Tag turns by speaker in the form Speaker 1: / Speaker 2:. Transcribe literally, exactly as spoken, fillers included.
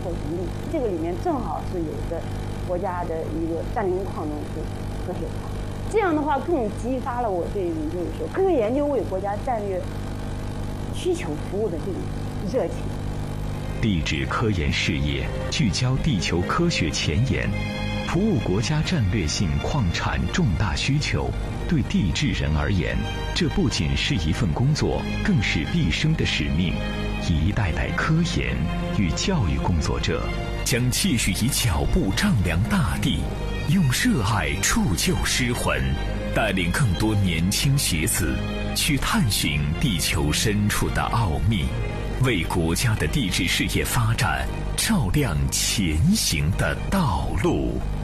Speaker 1: 可行力。这个里面正好是有着国家的一个占领矿农和科学矿，这样的话更激发了我对于就是说科学研究为国家战略需求服务的这种热情。
Speaker 2: 地质科研事业聚焦地球科学前沿，服务国家战略性矿产重大需求。对地质人而言，这不仅是一份工作，更是毕生的使命。一代代科研与教育工作者将继续以脚步丈量大地，用热爱铸就诗魂，带领更多年轻学子去探寻地球深处的奥秘，为国家的地质事业发展照亮前行的道路。